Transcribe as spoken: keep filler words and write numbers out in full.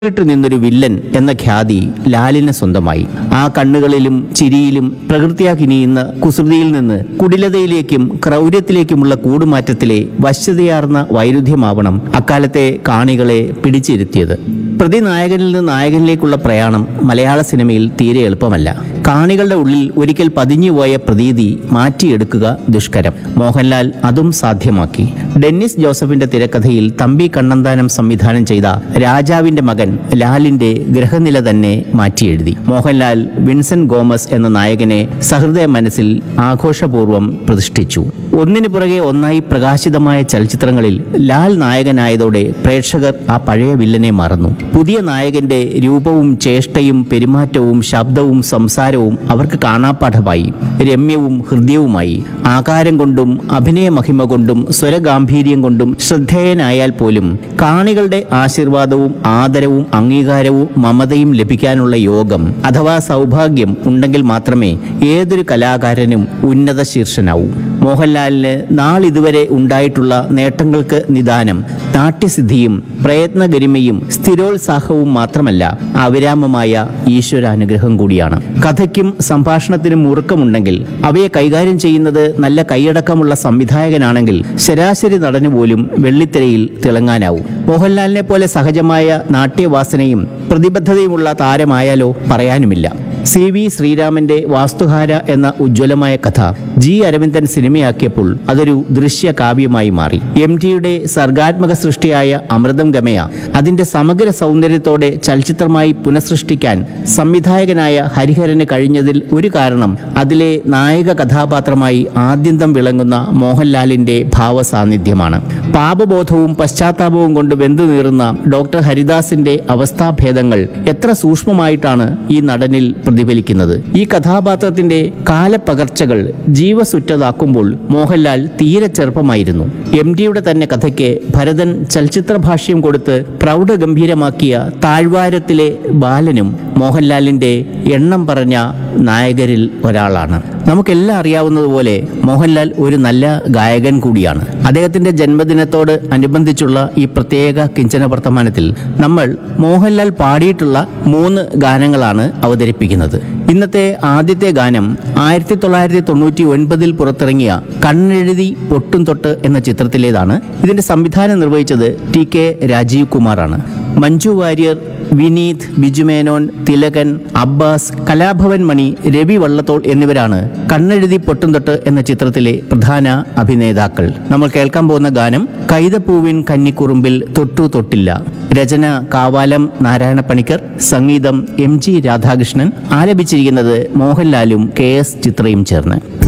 ിട്ട് നിന്നൊരു വില്ലൻ എന്ന ഖ്യാതി ലാലിന് സ്വന്തമായി. ആ കണ്ണുകളിലും ചിരിയിലും പ്രകൃത്യാ കിനിയുന്ന കുസൃതിയിൽ നിന്ന് കുടിലതയിലേക്കും ക്രൗര്യത്തിലേക്കുമുള്ള കൂടുമാറ്റത്തിലെ വശ്യതയാർന്ന വൈരുദ്ധ്യമാവണം അക്കാലത്തെ കാണികളെ പിടിച്ചിരുത്തിയത്. പ്രതിനായകനിൽ നിന്ന് നായകനിലേക്കുള്ള പ്രയാണം മലയാള സിനിമയിൽ തീരെ എളുപ്പമല്ല. കാണികളുടെ ഉള്ളിൽ ഒരിക്കൽ പതിഞ്ഞുപോയ പ്രതീതി മാറ്റിയെടുക്കുക ദുഷ്കരം. മോഹൻലാൽ അതും സാധ്യമാക്കി. ഡെന്നിസ് ജോസഫിന്റെ തിരക്കഥയിൽ തമ്പി കണ്ണന്താനം സംവിധാനം ചെയ്ത രാജാവിന്റെ മകൻ ലാലിന്റെ ഗ്രഹനില തന്നെ മാറ്റിയെഴുതി. മോഹൻലാൽ വിൻസെന്റ് ഗോമസ് എന്ന നായകനെ സഹൃദയ മനസ്സിൽ ആഘോഷപൂർവ്വം പ്രതിഷ്ഠിച്ചു. ഒന്നിനു പുറകെ ഒന്നായി പ്രകാശിതമായ ചലച്ചിത്രങ്ങളിൽ ലാൽ നായകനായതോടെ പ്രേക്ഷകർ ആ പഴയ വില്ലനെ മറന്നു. പുതിയ നായകന്റെ രൂപവും ചേഷ്ടയും പെരുമാറ്റവും ശബ്ദവും സംസാരവും അവർക്ക് കാണാപ്പാഠമായി. രമ്യവും ഹൃദ്യവുമായി. ആകാരം കൊണ്ടും അഭിനയ മഹിമ കൊണ്ടും സ്വരഗാംഭീര്യം കൊണ്ടും ശ്രദ്ധേയനായാൽ പോലും കാണികളുടെ ആശീർവാദവും ആദരവും അംഗീകാരവും മമതയും ലഭിക്കാനുള്ള യോഗം അഥവാ സൗഭാഗ്യം ഉണ്ടെങ്കിൽ മാത്രമേ ഏതൊരു കലാകാരനും ഉന്നത ശീർഷനാവൂ. മോഹൻലാലിന് നാളിതുവരെ ഉണ്ടായിട്ടുള്ള നേട്ടങ്ങൾക്ക് നിദാനം നാട്യസിദ്ധിയും പ്രയത്നഗരിമയും സ്ഥിരോത്സാഹവും മാത്രമല്ല, അവിരാമമായ ഈശ്വരാനുഗ്രഹം കൂടിയാണ്. കഥയ്ക്കും സംഭാഷണത്തിനും മുറുക്കമുണ്ടെങ്കിൽ, അവയെ കൈകാര്യം ചെയ്യുന്നത് നല്ല കൈയടക്കമുള്ള സംവിധായകനാണെങ്കിൽ ശരാശരി നടന് പോലും വെള്ളിത്തിരയിൽ തിളങ്ങാനാവും. മോഹൻലാലിനെ പോലെ സഹജമായ നാട്യവാസനയും പ്രതിബദ്ധതയുമുള്ള താരമായാലോ പറയാനുമില്ല. സി വി ശ്രീരാമന്റെ വാസ്തുഹാര എന്ന ഉജ്ജ്വലമായ കഥ ജി അരവിന്ദൻ സിനിമയാക്കിയപ്പോൾ അതൊരു ദൃശ്യ കാവ്യമായി മാറി. എം ടിയുടെ സർഗാത്മക സൃഷ്ടിയായ അമൃതം ഗമയ അതിന്റെ സമഗ്ര സൗന്ദര്യത്തോടെ ചലച്ചിത്രമായി പുനഃസൃഷ്ടിക്കാൻ സംവിധായകനായ ഹരിഹരന് കഴിഞ്ഞതിൽ ഒരു കാരണം അതിലെ നായക കഥാപാത്രമായി ആദ്യന്തം വിളങ്ങുന്ന മോഹൻലാലിന്റെ ഭാവസാന്നിധ്യമാണ്. പാപബോധവും പശ്ചാത്താപവും കൊണ്ട് വെന്തു നീറുന്ന ഡോക്ടർ ഹരിദാസിന്റെ അവസ്ഥാഭേദങ്ങൾ എത്ര സൂക്ഷ്മമായിട്ടാണ് ഈ നടനിൽ പ്രതിഫലിക്കുന്നത്. ഈ കഥാപാത്രത്തിന്റെ കാലപ്പകർച്ചകൾ ജീവസുറ്റതാക്കുമ്പോൾ മോഹൻലാൽ തീരെ ചെറുപ്പമായിരുന്നു. എം ടിയുടെ തന്നെ കഥയ്ക്ക് ഭരതൻ ചലച്ചിത്ര ഭാഷ്യം കൊടുത്ത് പ്രൗഢഗംഭീരമാക്കിയ താഴ്വാരത്തിലെ ബാലനും മോഹൻലാലിന്റെ എണ്ണം പറഞ്ഞ നായകരിൽ ഒരാളാണ്. നമുക്കെല്ലാം അറിയാവുന്നതുപോലെ മോഹൻലാൽ ഒരു നല്ല ഗായകൻ കൂടിയാണ്. അദ്ദേഹത്തിന്റെ ജന്മദിനത്തോട് അനുബന്ധിച്ചുള്ള ഈ പ്രത്യേക കിഞ്ചന വർത്തമാനത്തിൽ നമ്മൾ മോഹൻലാൽ പാടിയിട്ടുള്ള മൂന്ന് ഗാനങ്ങളാണ് അവതരിപ്പിക്കുന്നത്. ഇന്നത്തെ ആദ്യത്തെ ഗാനം ആയിരത്തി തൊള്ളായിരത്തി തൊണ്ണൂറ്റി ഒൻപതിൽ പുറത്തിറങ്ങിയ കണ്ണെഴുതി പൊട്ടും തൊട്ട് എന്ന ചിത്രത്തിലേതാണ്. ഇതിന്റെ സംവിധാനം നിർവഹിച്ചത് ടി കെ രാജീവ് കുമാറാണ്. മഞ്ജു വാര്യർ, വിനീത്, ബിജുമേനോൻ, തിലകൻ, അബ്ബാസ്, കലാഭവൻ മണി, രവി വള്ളത്തോൾ എന്നിവരാണ് കണ്ണെഴുതി പൊട്ടും തൊട്ട് എന്ന ചിത്രത്തിലെ പ്രധാന അഭിനേതാക്കൾ. നമ്മൾ കേൾക്കാൻ പോകുന്ന ഗാനം കൈതപ്പൂവിൻ കന്നിക്കുറുമ്പിൽ തൊട്ടു തൊട്ടില്ല. രചന കാവാലം നാരായണ പണിക്കർ, സംഗീതം എം ജി രാധാകൃഷ്ണൻ, ആലപിച്ചിരിക്കുന്നത് മോഹൻലാലും കെ എസ് ചിത്രയും ചേർന്ന്.